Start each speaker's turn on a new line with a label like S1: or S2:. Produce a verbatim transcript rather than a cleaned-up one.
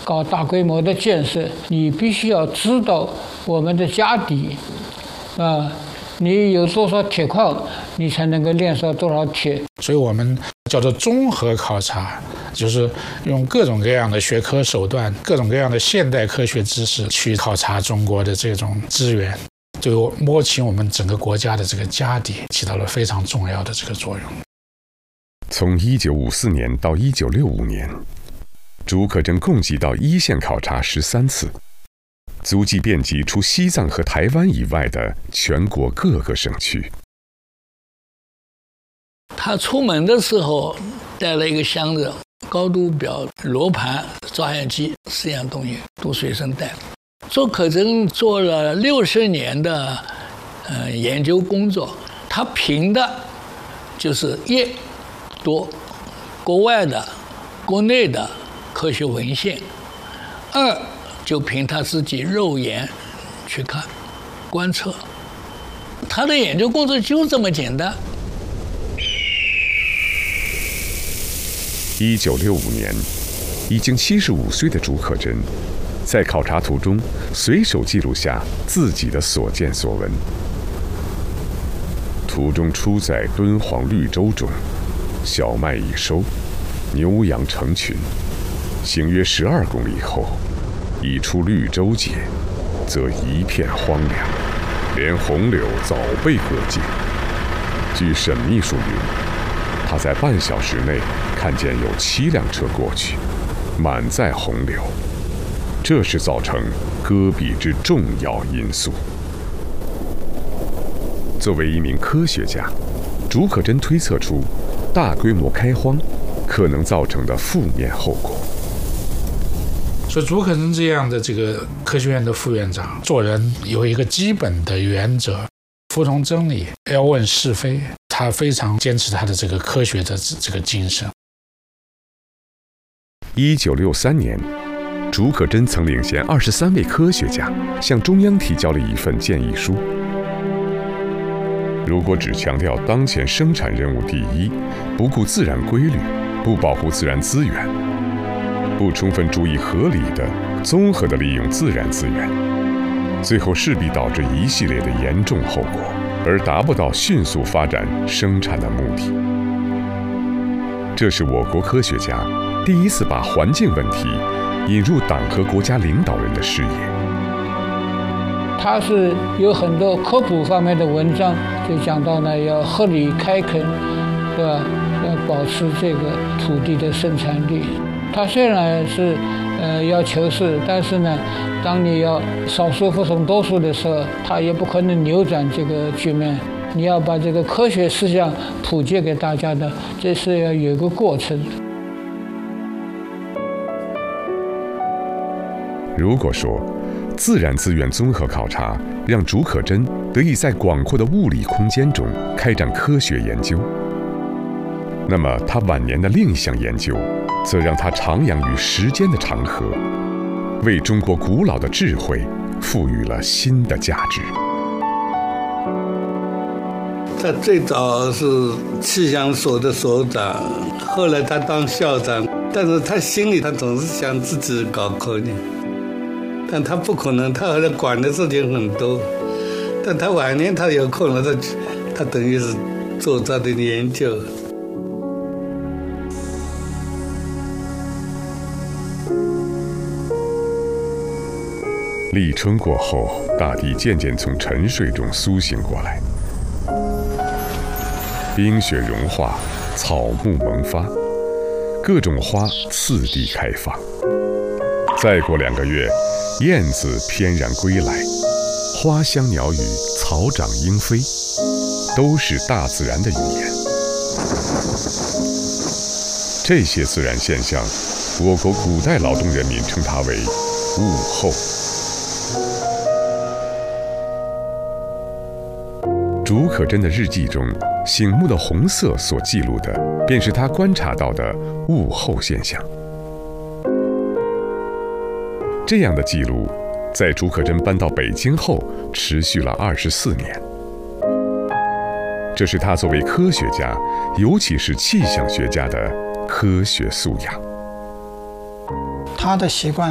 S1: 搞大规模的建设，你必须要知道我们的家底，啊，你有多少铁矿，你才能够炼烧多少铁。
S2: 所以我们叫做综合考察，就是用各种各样的学科手段、各种各样的现代科学知识去考察中国的这种资源，对摸清我们整个国家的这个家底，起到了非常重要的这个作用。
S3: 从一九五四年到一九六五年，竺可桢共计到一线考察十三次，足迹遍及除西藏和台湾以外的全国各个省区。
S4: 他出门的时候带了一个箱子，高度表、罗盘、照相机四样东西都随身带。竺可桢做了六十年的呃研究工作，他凭的就是一多国外的、国内的科学文献，二就凭他自己肉眼去看、观测。他的研究工作就这么简单。
S3: 一九六五年，已经七十五岁的竺可桢，在考察途中随手记录下自己的所见所闻。途中出在敦煌绿洲中，小麦已收，牛羊成群。行约十二公里后，已出绿洲界，则一片荒凉，连洪流早被割尽。据沈秘书云，他在半小时内看见有七辆车过去，满载洪流，这是造成戈壁之重要因素。作为一名科学家，竺可桢推测出大规模开荒可能造成的负面后果。
S2: 所以竺可桢这样的这个科学院的副院长，做人有一个基本的原则：服从真理，要问是非。他非常坚持他的这个科学的这个精神。
S3: 一九六三年，竺可桢曾领衔二十三位科学家向中央提交了一份建议书。如果只强调当前生产任务第一，不顾自然规律，不保护自然资源，不充分注意合理的、综合的利用自然资源，最后势必导致一系列的严重后果，而达不到迅速发展生产的目的。这是我国科学家第一次把环境问题引入党和国家领导人的视野。
S1: 他是有很多科普方面的文章，就讲到呢，要合理开垦，对吧？要保持这个土地的生产力。他虽然是呃要求是，但是呢，当你要少数服从多数的时候，他也不可能扭转这个局面。你要把这个科学思想普及给大家的，这是要有一个过程。
S3: 如果说自然资源综合考察让竺可桢得以在广阔的物理空间中开展科学研究，那么他晚年的另一项研究则让他徜徉于时间的长河，为中国古老的智慧赋予了新的价值。
S5: 他最早是气象所的所长，后来他当校长，但是他心里他总是想自己搞科研，但他不可能，他后来管的事情很多，但他晚年他有空了，他他等于是做他的研究。
S3: 立春过后，大地渐渐从沉睡中苏醒过来，冰雪融化，草木萌发，各种花次第开放。再过两个月，燕子翩然归来，花香鸟语，草长莺飞，都是大自然的语言。这些自然现象，我国古代劳动人民称它为物候。竺可桢的日记中，醒目的红色所记录的，便是他观察到的物候现象。这样的记录，在竺可桢搬到北京后，持续了二十四年。这是他作为科学家，尤其是气象学家的科学素养。
S6: 他的习惯